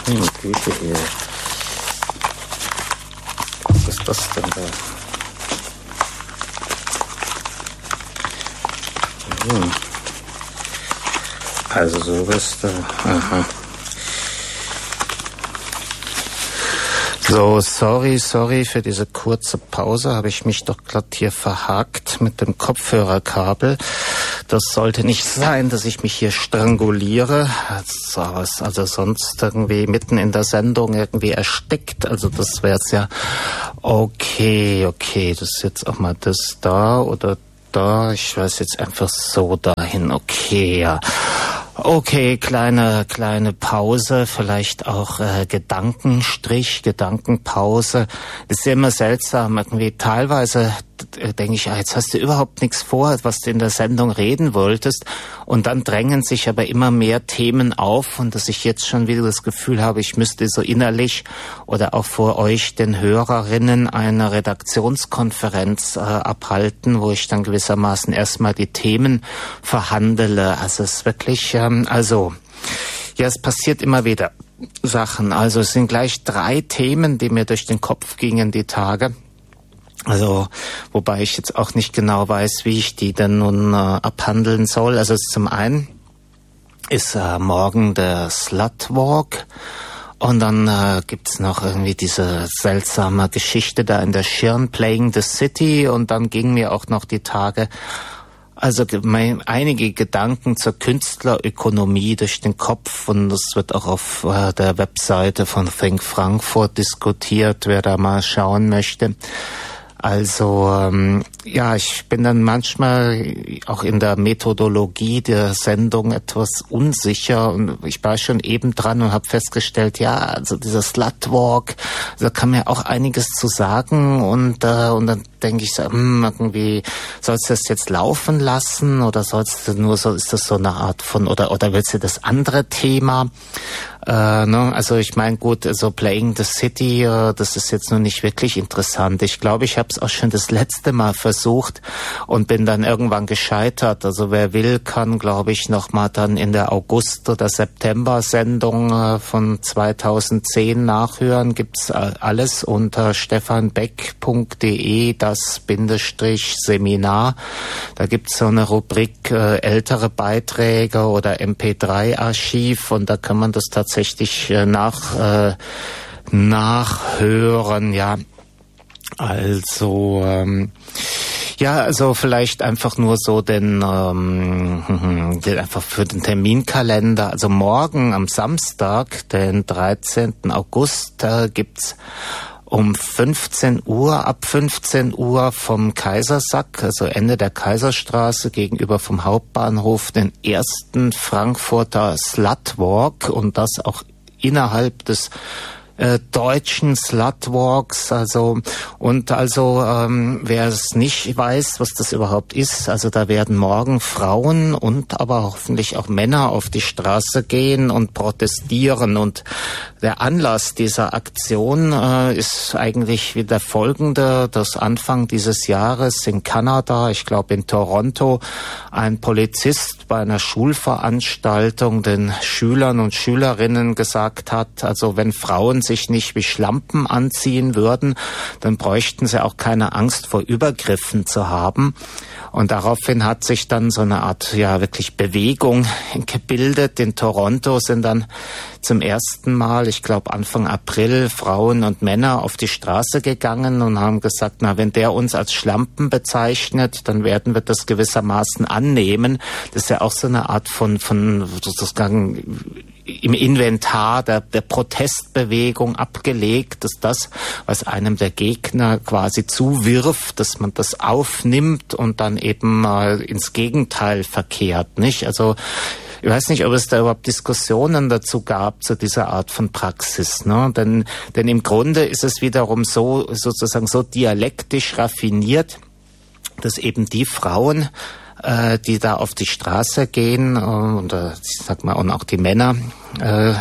Bücher hier. Was ist das denn da? Also sowas da. Aha. So, sorry für diese kurze Pause. Habe ich mich doch glatt hier verhakt mit dem Kopfhörerkabel. Das sollte nicht sein, dass ich mich hier stranguliere. Also sonst irgendwie mitten in der Sendung irgendwie erstickt. Also das wäre es ja. Okay. Das ist jetzt auch mal das da oder da. Ich weiß jetzt einfach so dahin. Okay, ja. Okay, kleine Pause, vielleicht auch Gedankenpause. Das ist ja immer seltsam, irgendwie teilweise denke ich, jetzt hast du überhaupt nichts vor, was du in der Sendung reden wolltest, und dann drängen sich aber immer mehr Themen auf, und dass ich jetzt schon wieder das Gefühl habe, ich müsste so innerlich oder auch vor euch, den Hörerinnen, eine Redaktionskonferenz abhalten, wo ich dann gewissermaßen erstmal die Themen verhandele. Also es ist wirklich, es passiert immer wieder Sachen. Also es sind gleich 3 Themen, die mir durch den Kopf gingen die Tage. Also, wobei ich jetzt auch nicht genau weiß, wie ich die denn nun abhandeln soll. Also zum einen ist morgen der Slutwalk, und dann gibt's noch irgendwie diese seltsame Geschichte da in der Schirn, Playing the City, und dann ging mir auch noch die Tage einige Gedanken zur Künstlerökonomie durch den Kopf, und das wird auch auf der Webseite von Think Frankfurt diskutiert, wer da mal schauen möchte. Also ich bin dann manchmal auch in der Methodologie der Sendung etwas unsicher, und ich war schon eben dran und habe festgestellt, also dieser Slutwalk, da kann mir auch einiges zu sagen, und dann denke ich so, irgendwie sollst du das jetzt laufen lassen, oder sollst du nur so, ist das so eine Art von, oder willst du das andere Thema? Also ich meine, gut, so Playing the City, das ist jetzt nur nicht wirklich interessant. Ich glaube, ich habe es auch schon das letzte Mal versucht und bin dann irgendwann gescheitert. Also wer will, kann, glaube ich, nochmal dann in der August- oder September-Sendung von 2010 nachhören. Gibt's alles unter stefanbeck.de, das-Seminar. Da gibt's so eine Rubrik ältere Beiträge oder MP3-Archiv, und da kann man das tatsächlich nachhören, ja. Also vielleicht einfach nur so einfach für den Terminkalender. Also morgen am Samstag, den 13. August, gibt's um 15 Uhr, ab 15 Uhr vom Kaisersack, also Ende der Kaiserstraße gegenüber vom Hauptbahnhof, den ersten Frankfurter Slutwalk, und das auch innerhalb des deutschen Slutwalks, wer es nicht weiß, was das überhaupt ist, also da werden morgen Frauen und aber hoffentlich auch Männer auf die Straße gehen und protestieren, und der Anlass dieser Aktion ist eigentlich wieder folgende, dass Anfang dieses Jahres in Kanada, ich glaube in Toronto, ein Polizist bei einer Schulveranstaltung den Schülern und Schülerinnen gesagt hat, also wenn Frauen sich nicht wie Schlampen anziehen würden, dann bräuchten sie auch keine Angst vor Übergriffen zu haben. Und daraufhin hat sich dann so eine Art, wirklich Bewegung gebildet. In Toronto sind dann zum ersten Mal, ich glaube Anfang April, Frauen und Männer auf die Straße gegangen und haben gesagt, wenn der uns als Schlampen bezeichnet, dann werden wir das gewissermaßen annehmen. Das ist ja auch so eine Art von sozusagen im Inventar der Protestbewegung abgelegt, dass das, was einem der Gegner quasi zuwirft, dass man das aufnimmt und dann eben ins Gegenteil verkehrt, nicht? Also ich weiß nicht, ob es da überhaupt Diskussionen dazu gab, zu dieser Art von Praxis, ne? Denn im Grunde ist es wiederum so, sozusagen so dialektisch raffiniert, dass eben die Frauen, die da auf die Straße gehen, und ich sag mal, und auch die Männer,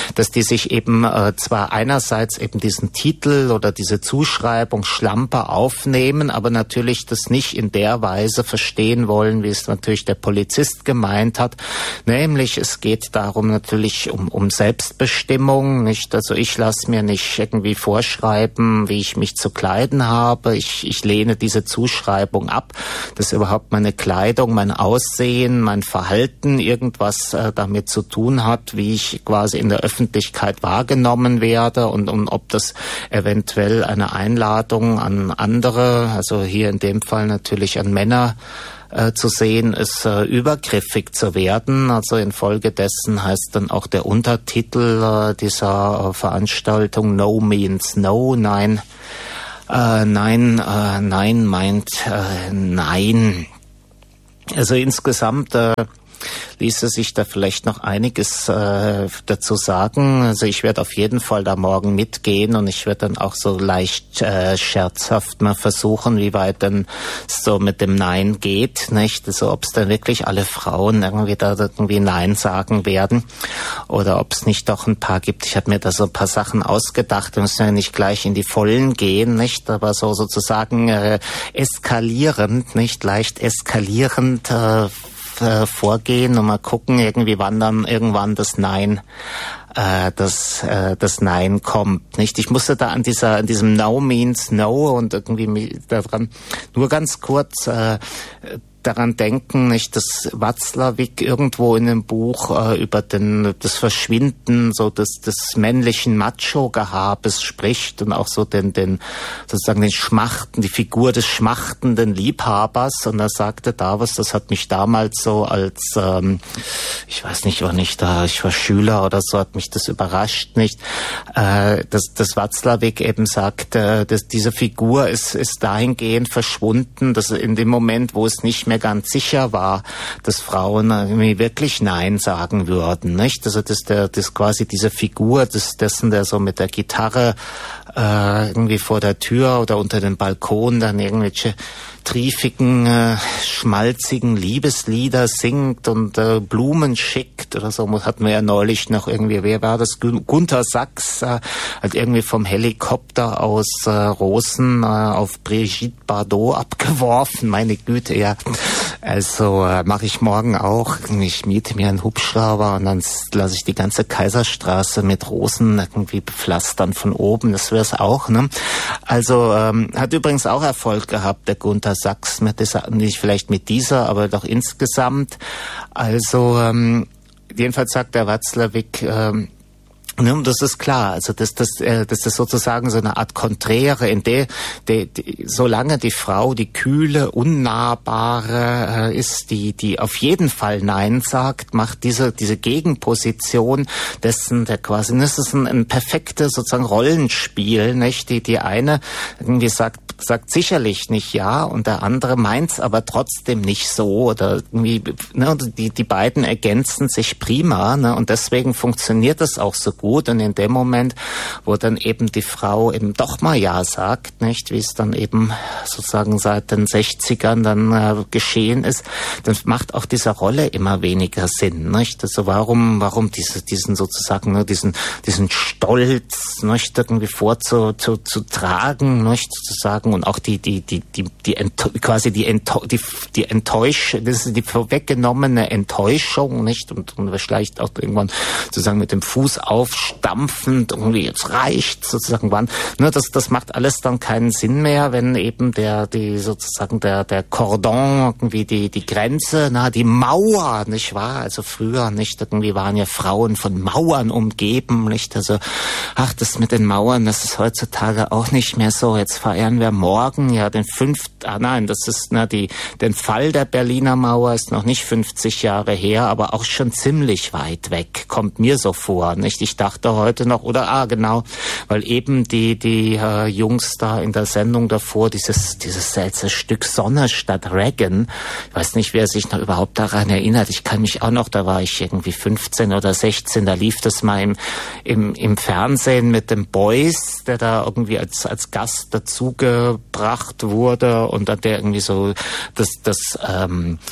dass die sich eben zwar einerseits eben diesen Titel oder diese Zuschreibung Schlampe aufnehmen, aber natürlich das nicht in der Weise verstehen wollen, wie es natürlich der Polizist gemeint hat. Nämlich, es geht darum natürlich um Selbstbestimmung, nicht? Also ich lasse mir nicht irgendwie vorschreiben, wie ich mich zu kleiden habe. Ich lehne diese Zuschreibung ab, dass überhaupt meine Kleidung, mein Aussehen, mein Verhalten irgendwas damit zu tun hat, wie ich quasi in der Öffentlichkeit wahrgenommen werde und ob das eventuell eine Einladung an andere, also hier in dem Fall natürlich an Männer, zu sehen ist, übergriffig zu werden. Also infolgedessen heißt dann auch der Untertitel dieser Veranstaltung No means no, nein meint nein. Also insgesamt ließe sich da vielleicht noch einiges dazu sagen. Also ich werde auf jeden Fall da morgen mitgehen und ich werde dann auch so leicht scherzhaft mal versuchen, wie weit denn so mit dem Nein geht, nicht? Also ob es dann wirklich alle Frauen irgendwie Nein sagen werden oder ob es nicht doch ein paar gibt. Ich habe mir da so ein paar Sachen ausgedacht. Wir müssen ja nicht gleich in die Vollen gehen, nicht? Aber so sozusagen eskalierend, nicht? Leicht eskalierend vorgehen und mal gucken, irgendwie wann dann irgendwann das Nein das Nein kommt, nicht? Ich musste da an diesem No means no und irgendwie daran nur ganz kurz daran denken, nicht, dass Watzlawick irgendwo in dem Buch über das Verschwinden so des männlichen Macho-Gehabes spricht und auch so den Schmachten, die Figur des schmachtenden Liebhabers. Und er sagte da was, das hat mich damals so als, ich weiß nicht, ich war Schüler oder so, hat mich das überrascht, nicht, dass Watzlawick eben sagt, dass diese Figur ist dahingehend verschwunden, dass in dem Moment, wo es nicht mehr ganz sicher war, dass Frauen irgendwie wirklich Nein sagen würden, nicht? Also das quasi diese Figur dessen, der so mit der Gitarre irgendwie vor der Tür oder unter dem Balkon dann irgendwelche triefigen, schmalzigen Liebeslieder singt und Blumen schickt oder so. Hatten wir ja neulich noch irgendwie, wer war das? Gunter Sachs hat irgendwie vom Helikopter aus Rosen auf Brigitte Bardot abgeworfen. Meine Güte, ja. Also mache ich morgen auch. Ich miete mir einen Hubschrauber und dann lasse ich die ganze Kaiserstraße mit Rosen irgendwie bepflastern von oben. Das wäre es auch, ne? Also hat übrigens auch Erfolg gehabt, der Gunter Sachs, nicht vielleicht mit dieser, aber doch insgesamt. Also jedenfalls sagt der Watzlawick, das ist klar, also das ist sozusagen so eine Art Konträre, in der solange die Frau die kühle, unnahbare ist, die auf jeden Fall Nein sagt, macht diese Gegenposition dessen, der quasi, das ist ein perfektes sozusagen Rollenspiel, nicht? Die eine irgendwie sagt sicherlich nicht ja und der andere meint's aber trotzdem nicht so oder irgendwie, ne, die beiden ergänzen sich prima, ne, und deswegen funktioniert das auch so gut und in dem Moment, wo dann eben die Frau eben doch mal ja sagt, nicht, wie es dann eben sozusagen seit den 60ern dann geschehen ist, dann macht auch diese Rolle immer weniger Sinn, nicht? Also warum diesen sozusagen nur diesen Stolz, nicht, irgendwie vorzutragen, nicht, sozusagen, und auch die Enttäuschung, das ist die vorweggenommene Enttäuschung, nicht, und vielleicht auch irgendwann sozusagen mit dem Fuß aufstampfend, irgendwie jetzt reicht sozusagen wann, ne, das macht alles dann keinen Sinn mehr, wenn eben der Cordon, irgendwie die Grenze, die Mauer, nicht wahr, also früher, nicht, irgendwie waren ja Frauen von Mauern umgeben, nicht, also das mit den Mauern, das ist heutzutage auch nicht mehr so, jetzt feiern wir morgen ja den Fall der Berliner Mauer ist noch nicht 50 Jahre her, aber auch schon ziemlich weit weg, kommt mir so vor, nicht? Ich dachte heute noch, genau, weil eben die Jungs da in der Sendung davor, dieses seltsame Stück Sonne statt Reagan, ich weiß nicht, wer sich noch überhaupt daran erinnert, ich kann mich auch noch, da war ich irgendwie 15 oder 16, da lief das mal im Fernsehen mit dem Boys, der da irgendwie als Gast dazugebracht wurde und dann der irgendwie so das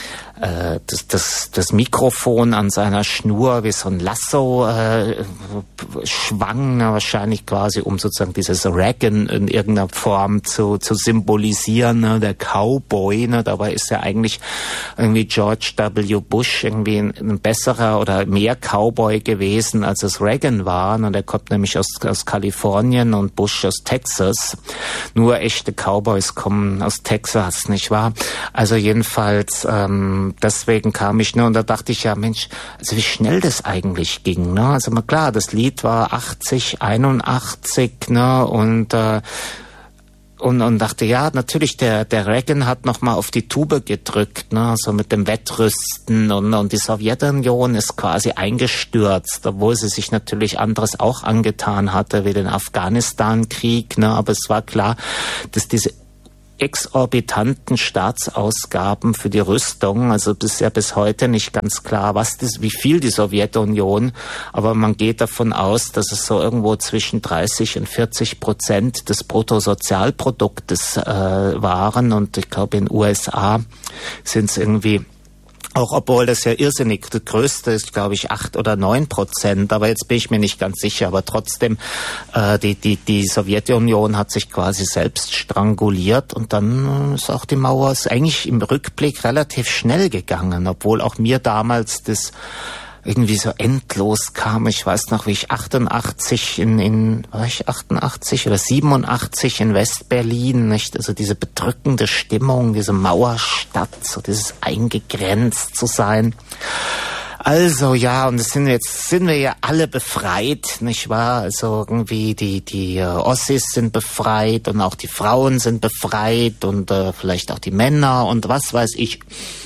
das Mikrofon an seiner Schnur wie so ein Lasso schwang, wahrscheinlich quasi, um sozusagen dieses Reagan in irgendeiner Form zu symbolisieren, ne? Der Cowboy, ne? Dabei ist ja eigentlich irgendwie George W. Bush irgendwie ein besserer oder mehr Cowboy gewesen, als es Reagan war. Und er kommt nämlich aus Kalifornien und Bush aus Texas. Nur echte Cowboys kommen aus Texas, nicht wahr? Also jedenfalls, deswegen kam ich, ne, und da dachte ich ja, Mensch, also wie schnell das eigentlich ging, ne? Also mal klar, das Lied war 80, 81, ne, und dachte, ja, natürlich, der Reagan hat noch mal auf die Tube gedrückt, ne, so mit dem Wettrüsten und die Sowjetunion ist quasi eingestürzt, obwohl sie sich natürlich anderes auch angetan hatte, wie den Afghanistan-Krieg, ne, aber es war klar, dass diese exorbitanten Staatsausgaben für die Rüstung, also das ist ja bis heute nicht ganz klar, wie viel die Sowjetunion, aber man geht davon aus, dass es so irgendwo zwischen 30% und 40% des Bruttosozialproduktes waren, und ich glaube in den USA sind es irgendwie, auch obwohl das ja irrsinnig, das größte ist, glaube ich, 8 oder 9%, aber jetzt bin ich mir nicht ganz sicher, aber trotzdem, die Sowjetunion hat sich quasi selbst stranguliert, und dann ist auch die Mauer eigentlich im Rückblick relativ schnell gegangen, obwohl auch mir damals das irgendwie so endlos kam. Ich weiß noch, wie ich 88 war ich 88 oder 87 in Westberlin, nicht? Also diese bedrückende Stimmung, diese Mauerstadt, so dieses eingegrenzt zu sein. Also ja, und sind wir ja alle befreit, nicht wahr? Also irgendwie die Ossis sind befreit und auch die Frauen sind befreit und vielleicht auch die Männer und was weiß ich.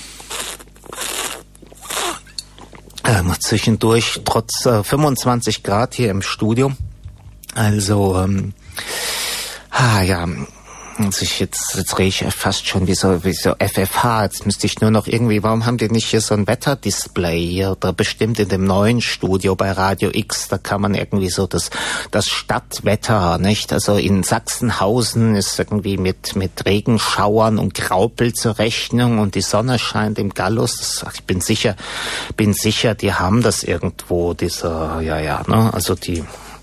Zwischendurch trotz 25 Grad hier im Studio. Also, ja, also jetzt rede ich fast schon wie so FFH. Jetzt müsste ich nur noch irgendwie, warum haben die nicht hier so ein Wetterdisplay hier? Oder bestimmt in dem neuen Studio bei Radio X, da kann man irgendwie so das Stadtwetter, nicht? Also in Sachsenhausen ist irgendwie mit Regenschauern und Graupel zur Rechnung und die Sonne scheint im Gallus. Ich bin sicher, die haben das irgendwo, ne? Also die,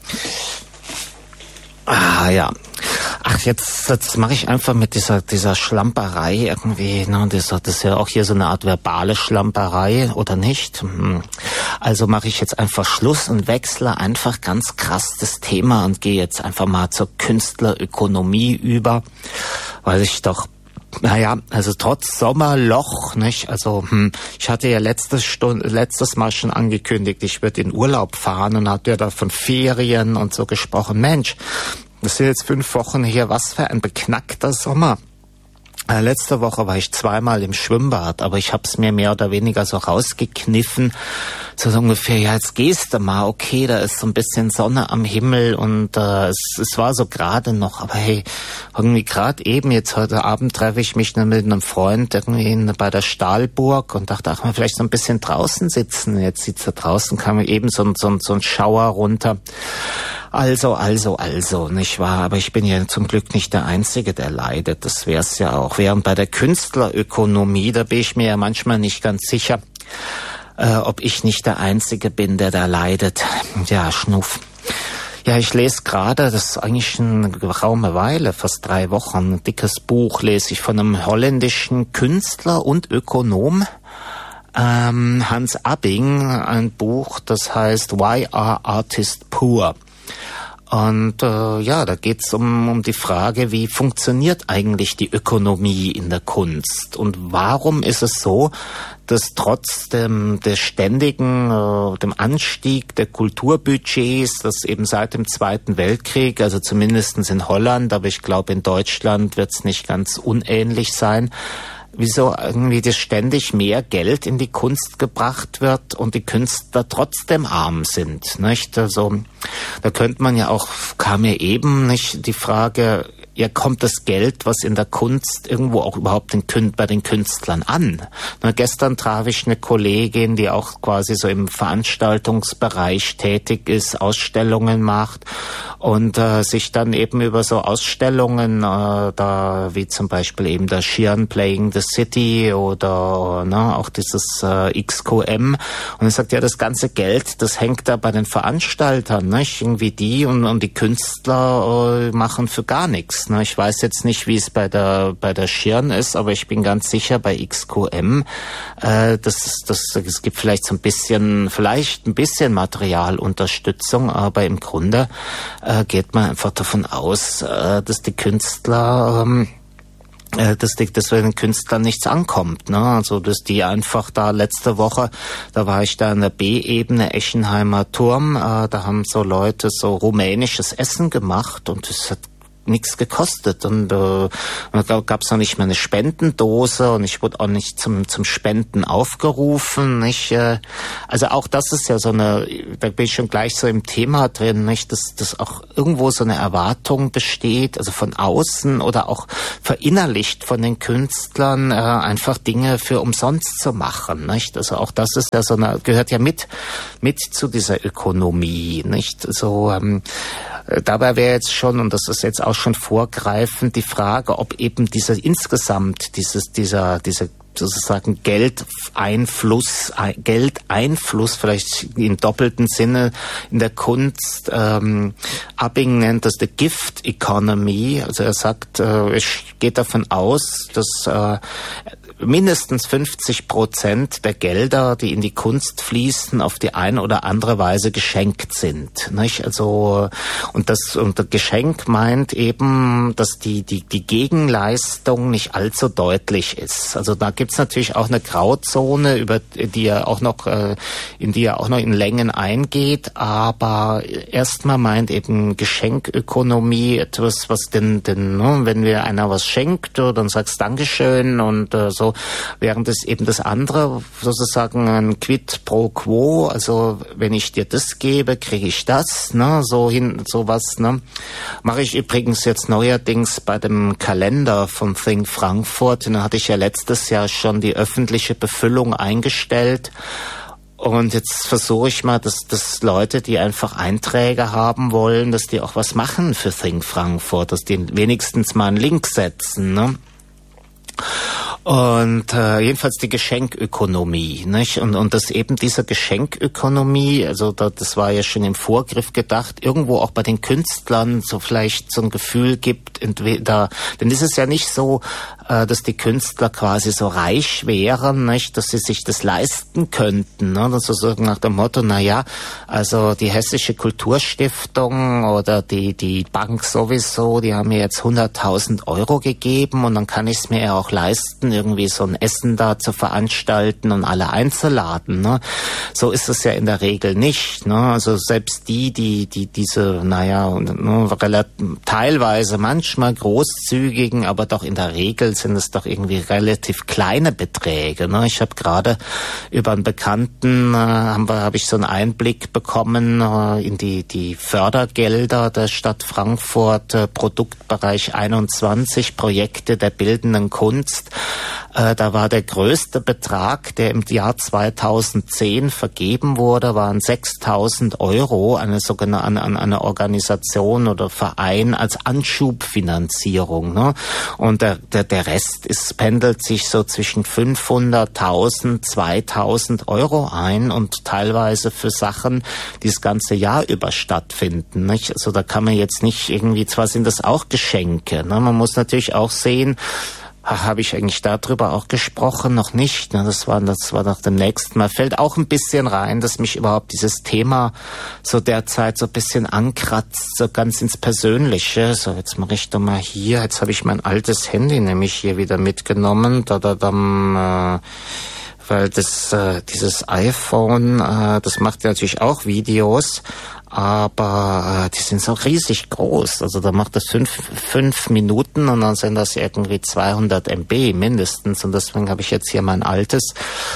ja. Ach, jetzt mache ich einfach mit dieser Schlamperei irgendwie, ne, das ist ja auch hier so eine Art verbale Schlamperei, oder nicht? Also mache ich jetzt einfach Schluss und wechsle einfach ganz krass das Thema und gehe jetzt einfach mal zur Künstlerökonomie über, weil ich doch, also trotz Sommerloch, nicht? Also ich hatte ja letztes Mal schon angekündigt, ich würde in Urlaub fahren und hatte ja da von Ferien und so gesprochen. Mensch, das sind jetzt 5 Wochen hier, was für ein beknackter Sommer. Letzte Woche war ich 2-mal im Schwimmbad, aber ich habe es mir mehr oder weniger so rausgekniffen, so ungefähr, ja, jetzt gehst du mal, okay, da ist so ein bisschen Sonne am Himmel und es war so gerade noch, aber hey, irgendwie gerade eben, jetzt heute Abend treffe ich mich mit einem Freund irgendwie bei der Stahlburg und dachte, ach, mal vielleicht so ein bisschen draußen sitzen. Jetzt sitzt da draußen, kam mir eben so ein Schauer runter. Also, nicht wahr? Aber ich bin ja zum Glück nicht der Einzige, der leidet. Das wär's ja auch. Während bei der Künstlerökonomie, da bin ich mir ja manchmal nicht ganz sicher, ob ich nicht der Einzige bin, der da leidet. Ja, Schnuff. Ja, ich lese gerade, das ist eigentlich eine geraume Weile, fast 3 Wochen, ein dickes Buch lese ich von einem holländischen Künstler und Ökonom, Hans Abbing, ein Buch, das heißt Why Are Artists Poor? Und da geht's um die Frage, wie funktioniert eigentlich die Ökonomie in der Kunst? Und warum ist es so, dass trotz dem Anstieg der Kulturbudgets, das eben seit dem Zweiten Weltkrieg, also zumindestens in Holland, aber ich glaube in Deutschland wird's nicht ganz unähnlich sein, wieso irgendwie das ständig mehr Geld in die Kunst gebracht wird und die Künstler trotzdem arm sind, nicht? Also, da könnte man ja auch, kam mir eben nicht die Frage, ja, kommt das Geld, was in der Kunst irgendwo auch überhaupt bei den Künstlern an? Gestern traf ich eine Kollegin, die auch quasi so im Veranstaltungsbereich tätig ist, Ausstellungen macht und sich dann eben über so Ausstellungen, da wie zum Beispiel eben der Sheeran Playing the City oder auch dieses XQM, und er sagt, ja, das ganze Geld, das hängt da bei den Veranstaltern, nicht? Irgendwie die und die Künstler machen für gar nichts. Ne? Ich weiß jetzt nicht, wie es bei der Sheeran ist, aber ich bin ganz sicher bei XQM, es gibt vielleicht ein bisschen Materialunterstützung, aber im Grunde geht man einfach davon aus, dass die Künstler dass bei den Künstlern nichts ankommt, ne? Also, dass die einfach da letzte Woche, da war ich da in der B-Ebene, Eschenheimer Turm, da haben so Leute so rumänisches Essen gemacht und das hat nichts gekostet, und da gab's noch nicht mal eine Spendendose, und ich wurde auch nicht zum Spenden aufgerufen, nicht? Also auch das ist ja so eine, da bin ich schon gleich so im Thema drin, nicht? Dass auch irgendwo so eine Erwartung besteht, also von außen oder auch verinnerlicht von den Künstlern, einfach Dinge für umsonst zu machen, nicht? Also auch das ist ja so eine, gehört ja mit zu dieser Ökonomie, nicht? So, dabei wäre jetzt schon, und das ist jetzt auch schon vorgreifend, die Frage, ob eben dieser sozusagen Geldeinfluss vielleicht im doppelten Sinne in der Kunst, Abing nennt das the Gift Economy, also er sagt, ich gehe davon aus, dass mindestens 50% der Gelder, die in die Kunst fließen, auf die eine oder andere Weise geschenkt sind, nicht? Also, und das Geschenk meint eben, dass die Gegenleistung nicht allzu deutlich ist. Also da gibt's natürlich auch eine Grauzone, in die er auch noch in Längen eingeht, aber erstmal meint eben Geschenkökonomie etwas, was wenn mir einer was schenkt, dann sagst Dankeschön und so, während es eben das andere sozusagen ein Quid pro quo, also wenn ich dir das gebe, kriege ich das, ne, sowas, ne. Mache ich übrigens jetzt neuerdings bei dem Kalender von Think Frankfurt, den hatte ich ja letztes Jahr schon die öffentliche Befüllung eingestellt. Und jetzt versuche ich mal, dass Leute, die einfach Einträge haben wollen, dass die auch was machen für Think Frankfurt, dass die wenigstens mal einen Link setzen, ne. Und jedenfalls die Geschenkökonomie, nicht? Und dass eben diese Geschenkökonomie, also das war ja schon im Vorgriff gedacht, irgendwo auch bei den Künstlern so vielleicht so ein Gefühl gibt, entweder, denn es ist ja nicht so, dass die Künstler quasi so reich wären, nicht, dass sie sich das leisten könnten, ne? Also so nach dem Motto, also die Hessische Kulturstiftung oder die Bank sowieso, die haben mir jetzt 100.000 Euro gegeben und dann kann ich es mir ja auch leisten, irgendwie so ein Essen da zu veranstalten und alle einzuladen, ne? So ist es ja in der Regel nicht, ne? Also selbst diese, teilweise manchmal großzügigen, aber doch in der Regel sind es doch irgendwie relativ kleine Beträge, ne? Ich habe gerade über einen Bekannten habe ich so einen Einblick bekommen in die Fördergelder der Stadt Frankfurt, Produktbereich 21, Projekte der bildenden Kunst. Da war der größte Betrag, der im Jahr 2010 vergeben wurde, waren 6.000 Euro, eine Organisation oder Verein als Anschubfinanzierung, ne? Und der Rest pendelt sich so zwischen 500.000, 2.000 Euro ein und teilweise für Sachen, die das ganze Jahr über stattfinden, nicht? Also da kann man jetzt nicht irgendwie, zwar sind das auch Geschenke, ne? Man muss natürlich auch sehen, habe ich eigentlich darüber auch gesprochen? Noch nicht. Ne? Das war nach dem nächsten Mal. Fällt auch ein bisschen rein, dass mich überhaupt dieses Thema so derzeit so ein bisschen ankratzt, so ganz ins Persönliche. So, jetzt mache ich doch mal hier. Jetzt habe ich mein altes Handy nämlich hier wieder mitgenommen. Weil dieses iPhone, das macht ja natürlich auch Videos, aber die sind so riesig groß. Also da macht das 5 Minuten und dann sind das irgendwie 200 MB mindestens. Und deswegen habe ich jetzt hier mein altes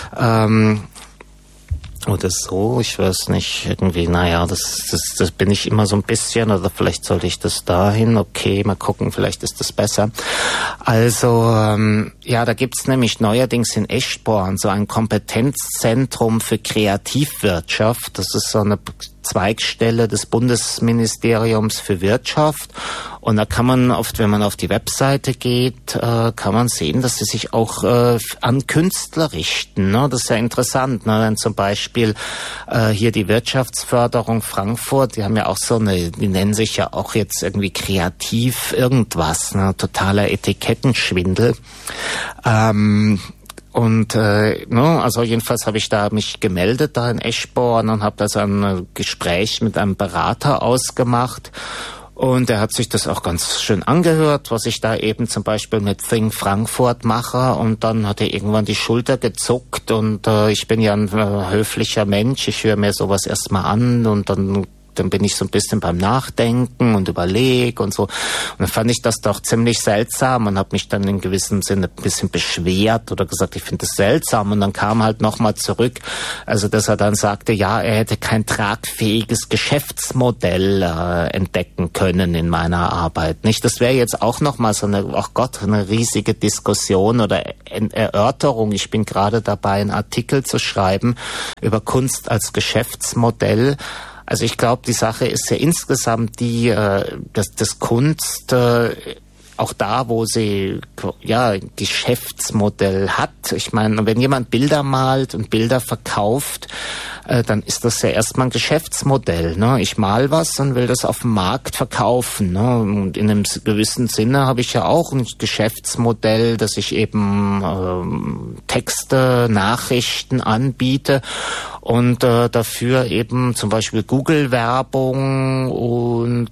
oder so, ich weiß nicht, irgendwie, das bin ich immer so ein bisschen, oder vielleicht sollte ich das dahin, okay, mal gucken, vielleicht ist das besser. Also, da gibt's nämlich neuerdings in Eschborn so ein Kompetenzzentrum für Kreativwirtschaft, das ist so eine Zweigstelle des Bundesministeriums für Wirtschaft. Und da kann man wenn man auf die Webseite geht, kann man sehen, dass sie sich auch an Künstler richten. Ne? Das ist ja interessant. Ne? Wenn zum Beispiel hier die Wirtschaftsförderung Frankfurt, die haben ja auch die nennen sich ja auch jetzt irgendwie kreativ irgendwas, ne? Totaler Etikettenschwindel. Also jedenfalls habe ich da mich gemeldet da in Eschborn und habe da so ein Gespräch mit einem Berater ausgemacht. Und er hat sich das auch ganz schön angehört, was ich da eben zum Beispiel mit Think Frankfurt mache. Und dann hat er irgendwann die Schulter gezuckt. Und ich bin ja ein höflicher Mensch. Ich höre mir sowas erstmal an und dann bin ich so ein bisschen beim Nachdenken und überlege und so. Und dann fand ich das doch ziemlich seltsam und habe mich dann in gewissem Sinne ein bisschen beschwert oder gesagt, ich finde das seltsam. Und dann kam halt nochmal zurück, also dass er dann sagte, ja, er hätte kein tragfähiges Geschäftsmodell entdecken können in meiner Arbeit. Nicht? Das wäre jetzt auch nochmal so eine riesige Diskussion oder Erörterung. Ich bin gerade dabei, einen Artikel zu schreiben über Kunst als Geschäftsmodell. Also ich glaube, die Sache ist ja insgesamt die, dass Kunst auch da, wo sie ein Geschäftsmodell hat. Ich meine, wenn jemand Bilder malt und Bilder verkauft, dann ist das ja erstmal ein Geschäftsmodell. Ne? Ich mal was und will das auf dem Markt verkaufen. Ne? Und in einem gewissen Sinne habe ich ja auch ein Geschäftsmodell, dass ich eben Texte, Nachrichten anbiete und dafür eben zum Beispiel Google-Werbung und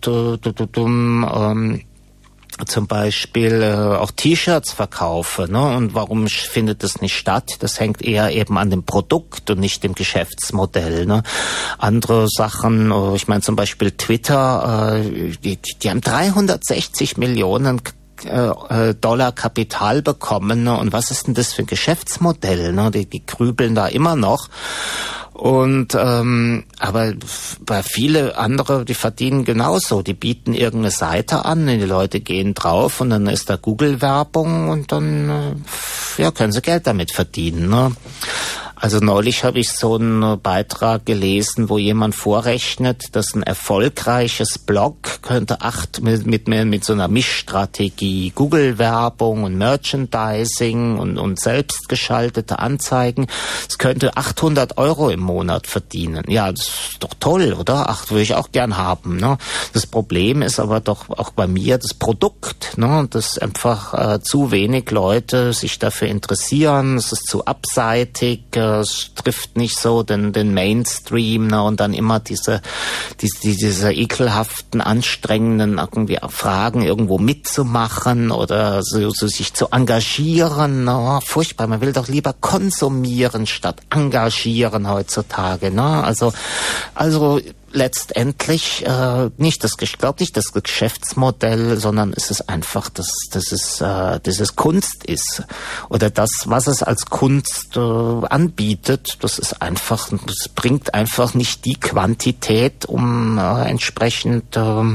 zum Beispiel auch T-Shirts verkaufe, ne? Und warum findet das nicht statt? Das hängt eher eben an dem Produkt und nicht dem Geschäftsmodell, ne? Andere Sachen, ich meine zum Beispiel Twitter, die haben 360 Millionen Dollar Kapital bekommen, ne? Und was ist denn das für ein Geschäftsmodell, ne? Die grübeln da immer noch. Und aber bei viele andere, die verdienen genauso. Die bieten irgendeine Seite an, die Leute gehen drauf und dann ist da Google-Werbung und dann können sie Geld damit verdienen. Ne? Also neulich habe ich so einen Beitrag gelesen, wo jemand vorrechnet, dass ein erfolgreiches Blog könnte mit so einer Mischstrategie, Google-Werbung und Merchandising und selbstgeschaltete Anzeigen, es könnte 800 € im Monat verdienen. Ja, das ist doch toll, oder? Würde ich auch gern haben. Ne? Das Problem ist aber doch auch bei mir das Produkt, ne? Dass einfach zu wenig Leute sich dafür interessieren, es ist zu abseitig, es trifft nicht so den Mainstream, ne, und dann immer diese ekelhaften, anstrengenden irgendwie Fragen irgendwo mitzumachen oder so sich zu engagieren. Ne, furchtbar, man will doch lieber konsumieren statt engagieren heutzutage. Ne, also letztendlich ich glaube nicht das Geschäftsmodell, sondern es ist einfach, dass es Kunst ist oder das, was es als Kunst anbietet, das bringt einfach nicht die Quantität, um entsprechend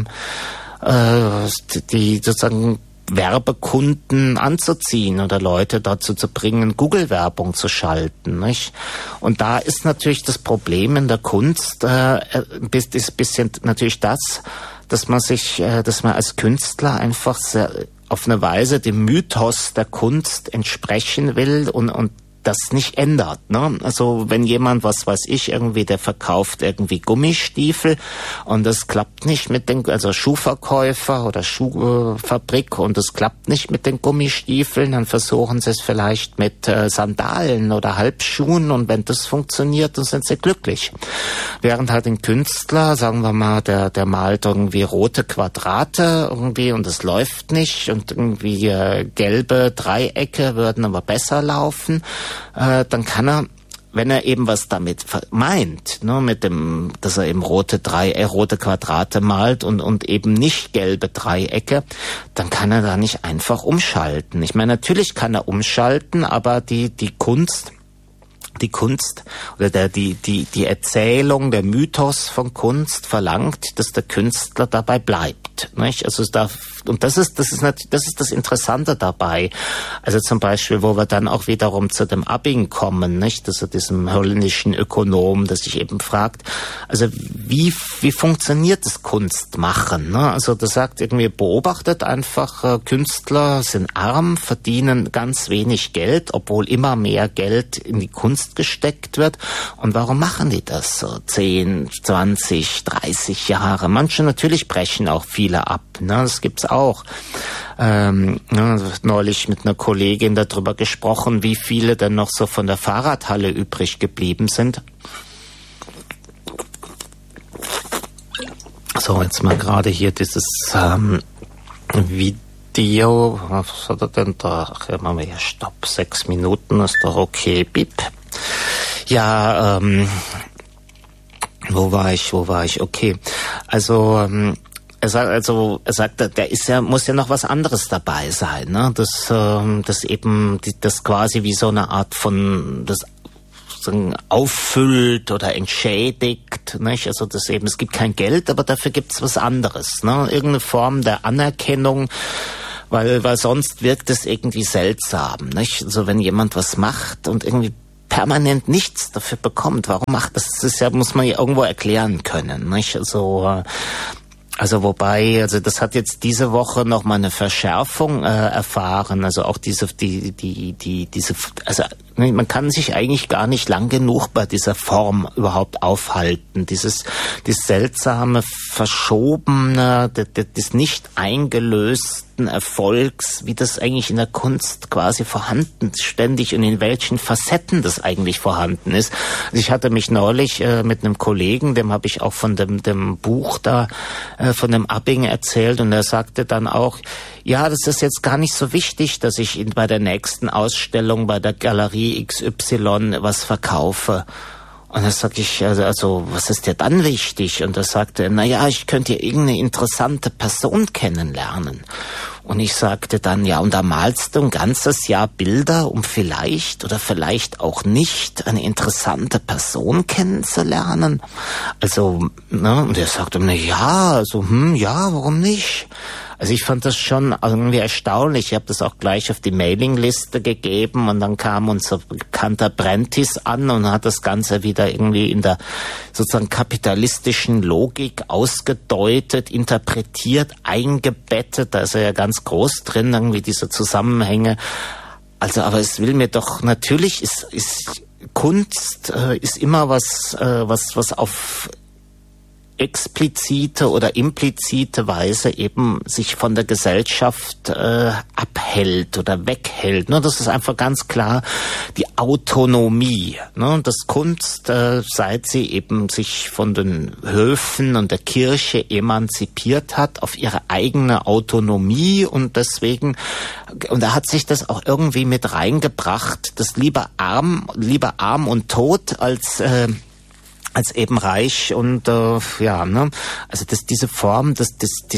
die sozusagen Werbekunden anzuziehen oder Leute dazu zu bringen, Google-Werbung zu schalten, nicht? Und da ist natürlich das Problem in der Kunst, ist ein bisschen natürlich dass man als Künstler einfach auf eine Weise dem Mythos der Kunst entsprechen will und das nicht ändert, ne? Also wenn jemand, was weiß ich, der verkauft irgendwie Gummistiefel und das klappt nicht also Schuhverkäufer oder Schuhfabrik und das klappt nicht mit den Gummistiefeln, dann versuchen sie es vielleicht mit Sandalen oder Halbschuhen und wenn das funktioniert, dann sind sie glücklich. Während halt ein Künstler, sagen wir mal, der malt irgendwie rote Quadrate irgendwie und es läuft nicht und irgendwie gelbe Dreiecke würden aber besser laufen. Dann kann er, wenn er eben was damit meint, ne, dass er eben rote Quadrate malt und eben nicht gelbe Dreiecke, dann kann er da nicht einfach umschalten. Ich meine, natürlich kann er umschalten, aber die Kunst oder die Erzählung, der Mythos von Kunst verlangt, dass der Künstler dabei bleibt. gibt, nicht? Also und das ist das Interessante dabei. Also zum Beispiel, wo wir dann auch wiederum zu dem Abing kommen, nicht? Also diesem holländischen Ökonom, der sich eben fragt, also wie funktioniert das Kunstmachen, ne? Also der sagt irgendwie, beobachtet einfach, Künstler sind arm, verdienen ganz wenig Geld, obwohl immer mehr Geld in die Kunst gesteckt wird. Und warum machen die das so 10, 20, 30 Jahre? Manche natürlich brechen auch viele ab, ne? Das gibt's auch. Neulich mit einer Kollegin darüber gesprochen, wie viele denn noch so von der Fahrradhalle übrig geblieben sind. So, jetzt mal gerade hier dieses Video. Was hat er denn da? Ach, machen wir hier Stopp. 6 Minuten ist doch okay. Bip. Ja, wo war ich? Okay. Also, er sagt, muss ja noch was anderes dabei sein, ne? Das eben, das quasi wie so eine Art von, das auffüllt oder entschädigt, nicht? Also das eben, es gibt kein Geld, aber dafür gibt's was anderes, ne? Irgendeine Form der Anerkennung, weil sonst wirkt es irgendwie seltsam, nicht? Also wenn jemand was macht und irgendwie permanent nichts dafür bekommt, warum macht das? Das ist ja, muss man ja irgendwo erklären können, nicht? Also wobei, also das hat jetzt diese Woche noch mal eine Verschärfung erfahren, also auch diese, also man kann sich eigentlich gar nicht lang genug bei dieser Form überhaupt aufhalten. Dieses seltsame, verschobene, des nicht eingelösten Erfolgs, wie das eigentlich in der Kunst quasi vorhanden ständig und in welchen Facetten das eigentlich vorhanden ist. Also ich hatte mich neulich mit einem Kollegen, dem habe ich auch von dem Buch da, von dem Abing erzählt, und er sagte dann auch, ja, das ist jetzt gar nicht so wichtig, dass ich bei der nächsten Ausstellung bei der Galerie XY was verkaufe. Und da sag ich, also was ist dir dann wichtig? Und er sagte, naja, ich könnte hier irgendeine interessante Person kennenlernen. Und ich sagte dann, ja, und da malst du ein ganzes Jahr Bilder, um vielleicht oder vielleicht auch nicht eine interessante Person kennenzulernen. Also, ne, und er sagte mir, ja, also, ja, warum nicht? Also ich fand das schon irgendwie erstaunlich. Ich habe das auch gleich auf die Mailingliste gegeben, und dann kam unser bekannter Brentis an und hat das Ganze wieder irgendwie in der sozusagen kapitalistischen Logik ausgedeutet, interpretiert, eingebettet. Da ist er ja ganz groß drin, irgendwie diese Zusammenhänge. Also, aber es will mir doch, natürlich ist Kunst ist immer was auf explizite oder implizite Weise eben sich von der Gesellschaft abhält oder weghält. Ne? Das ist einfach ganz klar die Autonomie. Ne? Das Kunst, seit sie eben sich von den Höfen und der Kirche emanzipiert hat, auf ihre eigene Autonomie, und deswegen, und da hat sich das auch irgendwie mit reingebracht, dass lieber arm und tot als eben reich, und ja, ne, also dass diese Form, das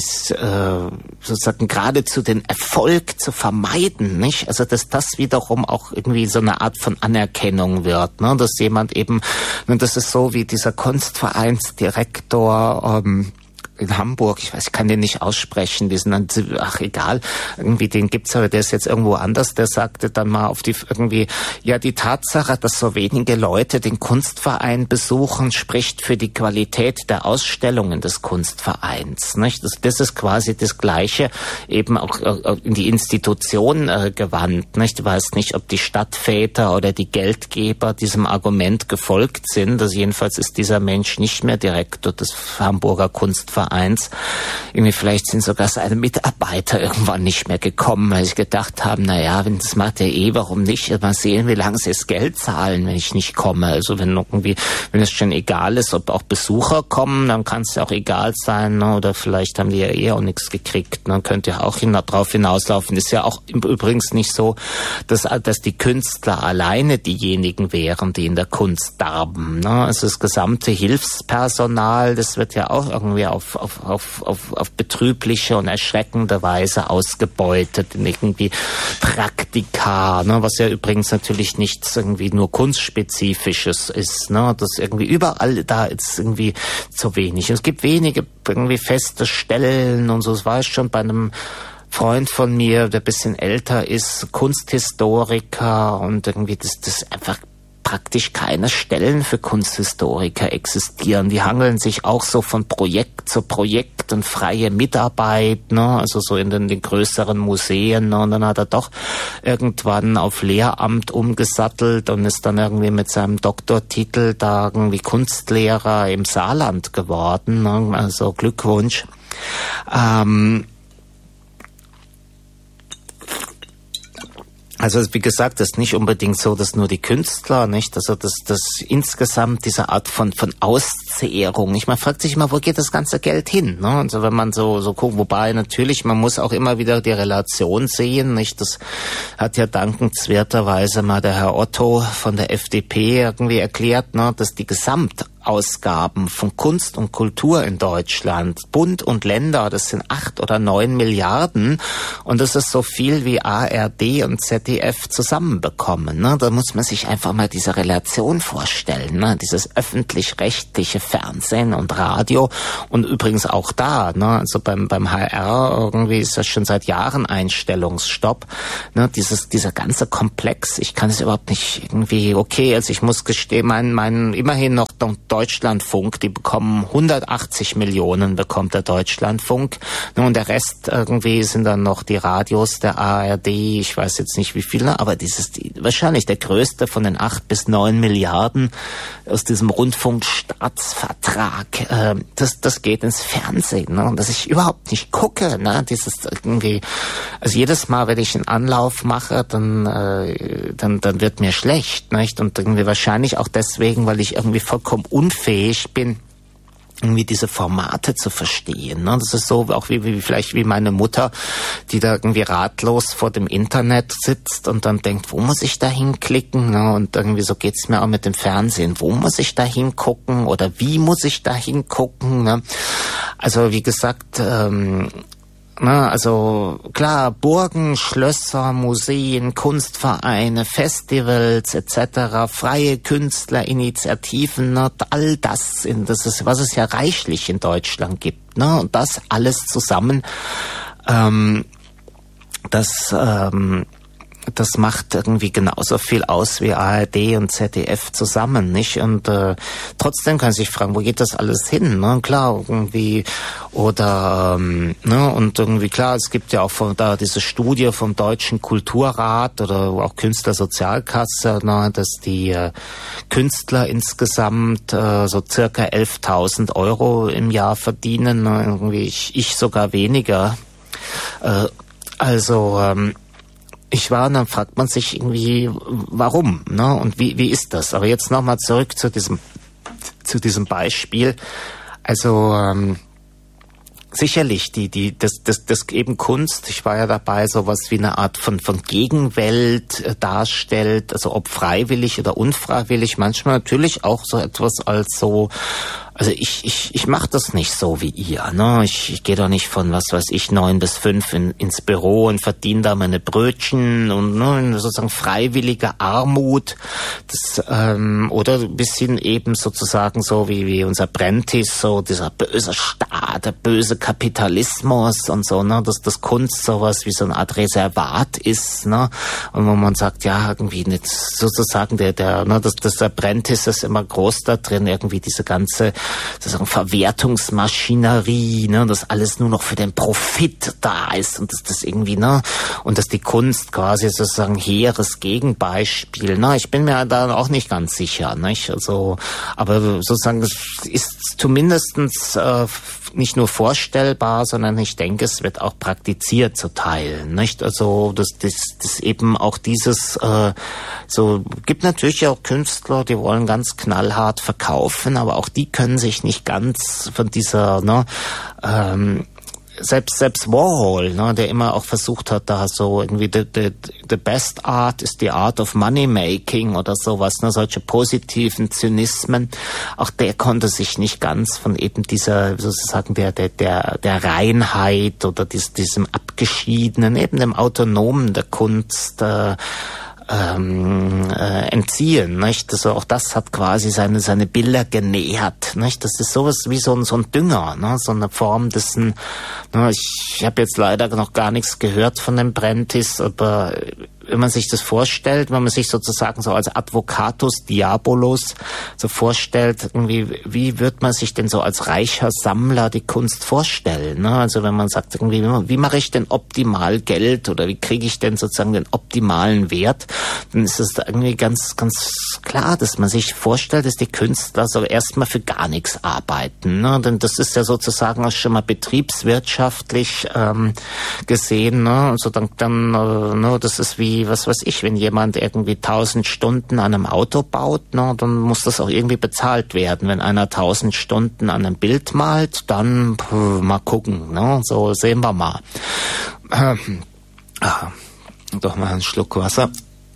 sozusagen geradezu den Erfolg zu vermeiden, nicht? Also dass das wiederum auch irgendwie so eine Art von Anerkennung wird, ne, dass jemand eben, und das ist so wie dieser Kunstvereinsdirektor in Hamburg, ich weiß, ich kann den nicht aussprechen, diesen, ach egal, irgendwie den gibt's, aber der ist jetzt irgendwo anders, der sagte dann mal auf die, irgendwie, ja, die Tatsache, dass so wenige Leute den Kunstverein besuchen, spricht für die Qualität der Ausstellungen des Kunstvereins, nicht? Das ist quasi das Gleiche, eben auch in die Institution gewandt, nicht? Ich weiß nicht, ob die Stadtväter oder die Geldgeber diesem Argument gefolgt sind, also jedenfalls ist dieser Mensch nicht mehr Direktor des Hamburger Kunstvereins. Irgendwie vielleicht sind sogar seine Mitarbeiter irgendwann nicht mehr gekommen, weil sie gedacht haben, naja, wenn das macht er warum nicht? Mal sehen, wie lange sie das Geld zahlen, wenn ich nicht komme. Also wenn es schon egal ist, ob auch Besucher kommen, dann kann es ja auch egal sein, ne? Oder vielleicht haben die ja auch nichts gekriegt. Dann könnte ja auch drauf hinauslaufen. Ist ja auch übrigens nicht so, dass die Künstler alleine diejenigen wären, die in der Kunst darben. Ne? Also das gesamte Hilfspersonal, das wird ja auch irgendwie auf auf betrübliche und erschreckende Weise ausgebeutet in irgendwie Praktika, ne, was ja übrigens natürlich nichts irgendwie nur kunstspezifisches ist, ne, das irgendwie überall da ist irgendwie zu wenig. Und es gibt wenige irgendwie feste Stellen und so, das war ich schon bei einem Freund von mir, der ein bisschen älter ist, Kunsthistoriker, und irgendwie das einfach praktisch keine Stellen für Kunsthistoriker existieren. Die hangeln sich auch so von Projekt zu Projekt und freie Mitarbeit, ne, also so in den größeren Museen, ne, und dann hat er doch irgendwann auf Lehramt umgesattelt und ist dann irgendwie mit seinem Doktortitel da irgendwie Kunstlehrer im Saarland geworden, ne, also Glückwunsch. Also wie gesagt, das ist nicht unbedingt so, dass nur die Künstler, nicht, also das insgesamt diese Art von Auszehrung. Man fragt sich immer, wo geht das ganze Geld hin, ne? Also wenn man so guckt, wobei natürlich, man muss auch immer wieder die Relation sehen, nicht? Das hat ja dankenswerterweise mal der Herr Otto von der FDP irgendwie erklärt, ne, dass die Gesamtausgaben von Kunst und Kultur in Deutschland, Bund und Länder, das sind 8 oder 9 Milliarden, und das ist so viel wie ARD und ZDF zusammenbekommen, ne? Da muss man sich einfach mal diese Relation vorstellen, ne? Dieses öffentlich-rechtliche Fernsehen und Radio, und übrigens auch da, ne? Also beim HR irgendwie ist das schon seit Jahren Einstellungsstopp, ne? Dieser ganze Komplex, ich kann es überhaupt nicht irgendwie, okay, also ich muss gestehen, immerhin noch Deutschlandfunk, die bekommen 180 Millionen, bekommt der Deutschlandfunk, ne? Und der Rest irgendwie sind dann noch die Radios der ARD, ich weiß jetzt nicht wie viele, aber wahrscheinlich der größte von den 8 bis 9 Milliarden aus diesem Rundfunkstaatsvertrag, das geht ins Fernsehen, ne? Und dass ich überhaupt nicht gucke, ne? Dieses irgendwie, also jedes Mal, wenn ich einen Anlauf mache, dann wird mir schlecht, nicht? Und irgendwie wahrscheinlich auch deswegen, weil ich irgendwie vollkommen unfähig bin, irgendwie diese Formate zu verstehen, ne? Das ist so auch wie vielleicht wie meine Mutter, die da irgendwie ratlos vor dem Internet sitzt und dann denkt, wo muss ich da hinklicken, ne? Und irgendwie so geht's mir auch mit dem Fernsehen. Wo muss ich da hingucken oder wie muss ich da hingucken, ne? Also wie gesagt, also klar, Burgen, Schlösser, Museen, Kunstvereine, Festivals etc., freie Künstlerinitiativen, ne, all das ist, was es ja reichlich in Deutschland gibt, ne, und das alles zusammen, das macht irgendwie genauso viel aus wie ARD und ZDF zusammen, nicht? Und trotzdem kann man sich fragen, wo geht das alles hin? Ne? Klar, irgendwie, oder ne? Und irgendwie klar, es gibt ja auch da diese Studie vom Deutschen Kulturrat oder auch Künstlersozialkasse, ne? Dass die Künstler insgesamt so circa 11.000 Euro im Jahr verdienen, ne? Irgendwie ich sogar weniger. Ich war, und dann fragt man sich irgendwie, warum, ne? Und wie ist das? Aber jetzt nochmal zurück zu diesem Beispiel. Also, sicherlich, das eben Kunst, ich war ja dabei, sowas wie eine Art von Gegenwelt darstellt, also ob freiwillig oder unfreiwillig, manchmal natürlich auch so etwas als so, also ich mache das nicht so wie ihr, ne? Ich gehe doch nicht von, 9 bis 5 ins Büro und verdiene da meine Brötchen und ne, sozusagen freiwillige Armut, das oder ein bisschen eben sozusagen so wie unser Prentice, so dieser böse Staat, der böse Kapitalismus und so, ne, dass das Kunst sowas wie so eine Art Reservat ist, ne? Und wo man sagt, ja, irgendwie nicht sozusagen dass der Prentice ist immer groß da drin, irgendwie diese ganze sozusagen Verwertungsmaschinerie, ne, dass alles nur noch für den Profit da ist und dass das irgendwie, ne, und dass die Kunst quasi sozusagen hehres Gegenbeispiel, ne, ich bin mir da auch nicht ganz sicher, nicht, also, aber sozusagen, es ist zumindestens nicht nur vorstellbar, sondern ich denke, es wird auch praktiziert zu teilen, nicht, also, das eben auch dieses, so, gibt natürlich auch Künstler, die wollen ganz knallhart verkaufen, aber auch die können sich nicht ganz von dieser, ne, selbst Warhol, ne, der immer auch versucht hat, da so irgendwie the best art is the art of money making oder sowas, ne, solche positiven Zynismen. Auch der konnte sich nicht ganz von eben dieser sozusagen der Reinheit oder diesem Abgeschiedenen, eben dem Autonomen der Kunst entziehen, nicht? Also auch das hat quasi seine Bilder genährt, nicht? Das ist sowas wie so ein Dünger, ne? So eine Form dessen, ne? Ich habe jetzt leider noch gar nichts gehört von dem Prentice, aber wenn man sich das vorstellt, wenn man sich sozusagen so als Advocatus Diabolus so vorstellt, irgendwie, wie wird man sich denn so als reicher Sammler die Kunst vorstellen, ne? Also wenn man sagt, irgendwie, wie mache ich denn optimal Geld oder wie kriege ich denn sozusagen den optimalen Wert, dann ist es irgendwie ganz, ganz klar, dass man sich vorstellt, dass die Künstler so erstmal für gar nichts arbeiten, ne? Denn das ist ja sozusagen auch schon mal betriebswirtschaftlich gesehen, ne? Also dann ne, das ist wie, was weiß ich, wenn jemand irgendwie 1000 Stunden an einem Auto baut, ne, dann muss das auch irgendwie bezahlt werden. Wenn einer 1000 Stunden an einem Bild malt, dann mal gucken, ne, so sehen wir mal. Doch mal einen Schluck Wasser.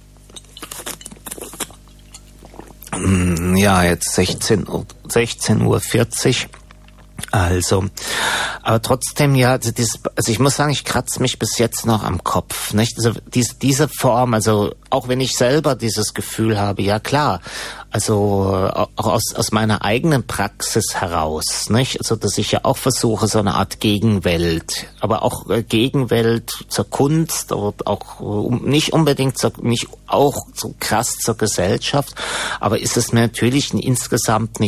Ja, jetzt 16:40 Uhr. Also, aber trotzdem, ja, also ich muss sagen, ich kratze mich bis jetzt noch am Kopf, nicht? Also diese Form, also auch wenn ich selber dieses Gefühl habe, ja klar, also auch aus meiner eigenen Praxis heraus, nicht? Also dass ich ja auch versuche, so eine Art Gegenwelt, aber auch Gegenwelt zur Kunst, aber auch nicht unbedingt nicht auch so krass zur Gesellschaft, aber ist es mir natürlich insgesamt nicht